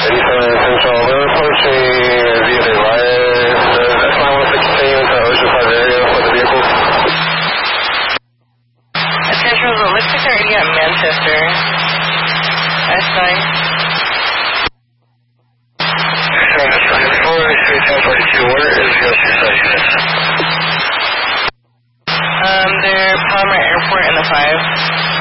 Central, we're approaching via the riot. That's not what's to continue into Ocean Park area for the vehicle. Attention, it looks like they're already at Manchester. S9. Where is your suicide units? They're Palmer Airport in the 5.